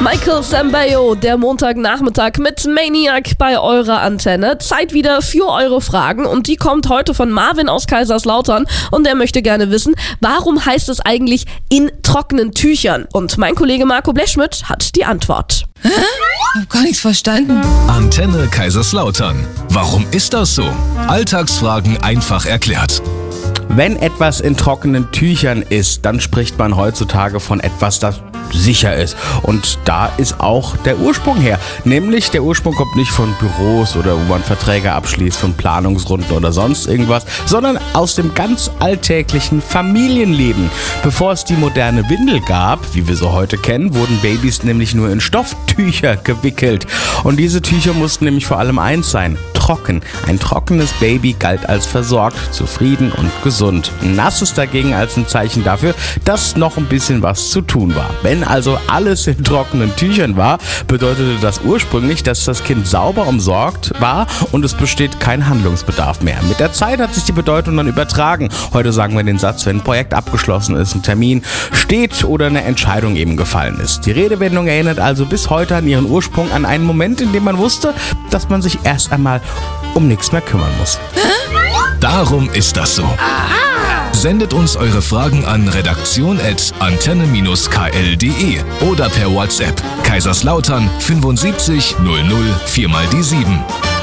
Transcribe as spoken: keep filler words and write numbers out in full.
Michael Sambello, der Montagnachmittag mit Maniac bei eurer Antenne. Zeit wieder für eure Fragen und die kommt heute von Marvin aus Kaiserslautern und der möchte gerne wissen, warum heißt es eigentlich in trockenen Tüchern? Und mein Kollege Marco Blechschmidt hat die Antwort. Hä? Ich hab gar nichts verstanden. Antenne Kaiserslautern. Warum ist das so? Alltagsfragen einfach erklärt. Wenn etwas in trockenen Tüchern ist, dann spricht man heutzutage von etwas, das sicher ist. Und da ist auch der Ursprung her. Nämlich, der Ursprung kommt nicht von Büros oder wo man Verträge abschließt, von Planungsrunden oder sonst irgendwas, sondern aus dem ganz alltäglichen Familienleben. Bevor es die moderne Windel gab, wie wir sie heute kennen, wurden Babys nämlich nur in Stofftücher gewickelt. Und diese Tücher mussten nämlich vor allem eins sein: trocken. Ein trockenes Baby galt als versorgt, zufrieden und gesund. Nasses dagegen als ein Zeichen dafür, dass noch ein bisschen was zu tun war. Wenn also alles in trockenen Tüchern war, bedeutete das ursprünglich, dass das Kind sauber umsorgt war und es besteht kein Handlungsbedarf mehr. Mit der Zeit hat sich die Bedeutung dann übertragen. Heute sagen wir den Satz, wenn ein Projekt abgeschlossen ist, ein Termin steht oder eine Entscheidung eben gefallen ist. Die Redewendung erinnert also bis heute an ihren Ursprung, an einen Moment, in dem man wusste, dass man sich erst einmal um nichts mehr kümmern muss. Darum ist das so. Sendet uns eure Fragen an redaktion at antenne k l punkt d e oder per WhatsApp Kaiserslautern fünfundsiebzig null null vier mal die sieben.